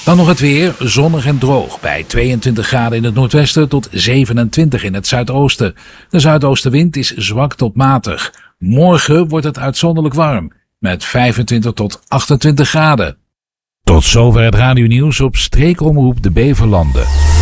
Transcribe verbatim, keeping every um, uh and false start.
Dan nog het weer, zonnig en droog bij tweeëntwintig graden in het noordwesten tot zevenentwintig in het zuidoosten. De zuidoostenwind is zwak tot matig. Morgen wordt het uitzonderlijk warm met vijfentwintig tot achtentwintig graden. Tot zover het radionieuws op streekomroep de Beverlanden.